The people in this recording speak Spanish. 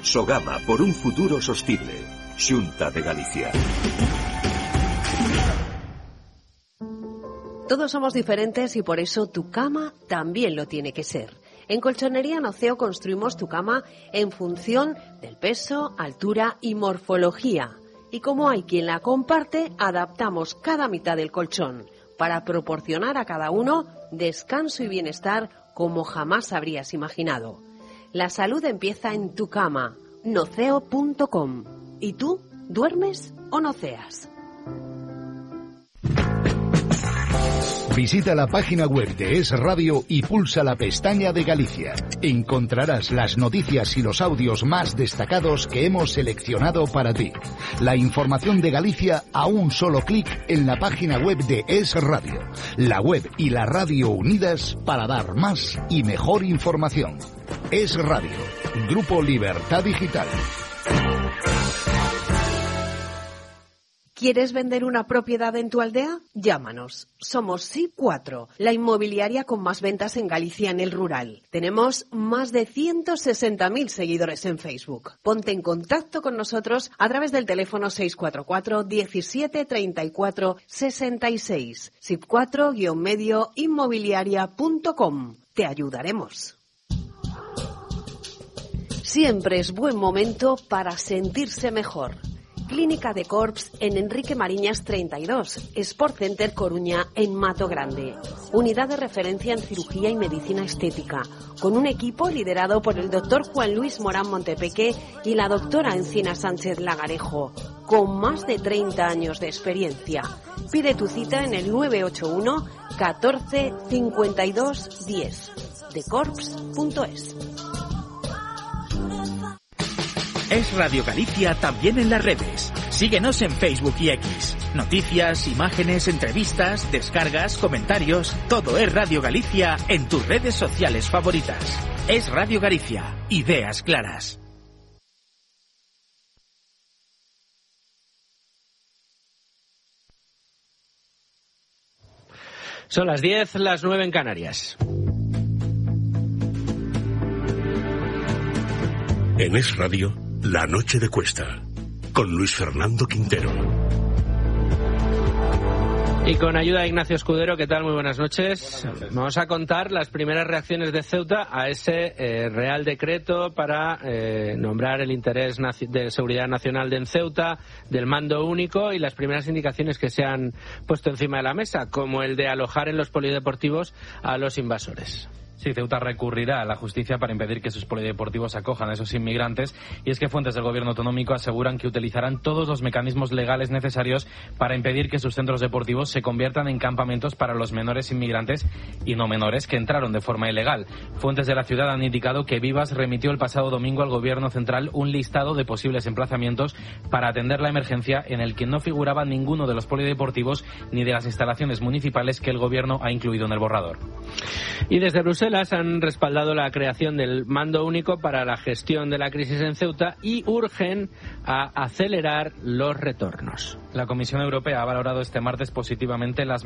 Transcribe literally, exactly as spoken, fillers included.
Sogama, por un futuro sostible. Xunta de Galicia. Todos somos diferentes y por eso tu cama también lo tiene que ser. En Colchonería Noceo construimos tu cama en función del peso, altura y morfología. Y como hay quien la comparte, adaptamos cada mitad del colchón para proporcionar a cada uno descanso y bienestar como jamás habrías imaginado. La salud empieza en tu cama, noceo punto com. ¿Y tú, duermes o noceas? Visita la página web de Es Radio y pulsa la pestaña de Galicia. Encontrarás las noticias y los audios más destacados que hemos seleccionado para ti. La información de Galicia a un solo clic en la página web de Es Radio. La web y la radio unidas para dar más y mejor información. Es Radio, Grupo Libertad Digital. ¿Quieres vender una propiedad en tu aldea? Llámanos. Somos SIP cuatro, la inmobiliaria con más ventas en Galicia en el rural. Tenemos más de ciento sesenta mil seguidores en Facebook. Ponte en contacto con nosotros a través del teléfono seis cuatro cuatro, diecisiete, treinta y cuatro, sesenta y seis. sip cuatro guion medio inmobiliaria punto com. Te ayudaremos. Siempre es buen momento para sentirse mejor. Clínica de Corps en Enrique Mariñas treinta y dos, Sport Center Coruña en Mato Grande. Unidad de referencia en cirugía y medicina estética, con un equipo liderado por el doctor Juan Luis Morán Montepeque y la doctora Encina Sánchez Lagarejo, con más de treinta años de experiencia. Pide tu cita en el nueve ocho uno, catorce, cincuenta y dos, diez, de corps punto es. Es Radio Galicia también en las redes. Síguenos en Facebook y X. Noticias, imágenes, entrevistas, descargas, comentarios. Todo es Radio Galicia en tus redes sociales favoritas. Es Radio Galicia. Ideas claras. Son las diez, las nueve en Canarias. En Es Radio, La Noche de Cuesta, con Luis Fernando Quintero. Y con ayuda de Ignacio Escudero, ¿qué tal? Muy buenas noches. Vamos a contar las primeras reacciones de Ceuta a ese eh, Real Decreto para eh, nombrar el interés de seguridad nacional de en Ceuta, del mando único, y las primeras indicaciones que se han puesto encima de la mesa, como el de alojar en los polideportivos a los invasores. Sí, Ceuta recurrirá a la justicia para impedir que sus polideportivos acojan a esos inmigrantes, y es que fuentes del gobierno autonómico aseguran que utilizarán todos los mecanismos legales necesarios para impedir que sus centros deportivos se conviertan en campamentos para los menores inmigrantes y no menores que entraron de forma ilegal. Fuentes de la ciudad han indicado que Vivas remitió el pasado domingo al gobierno central un listado de posibles emplazamientos para atender la emergencia, en el que no figuraba ninguno de los polideportivos ni de las instalaciones municipales que el gobierno ha incluido en el borrador. Y desde Bruselas han respaldado la creación del mando único para la gestión de la crisis en Ceuta y urgen a acelerar los retornos. La Comisión Europea ha valorado este martes positivamente las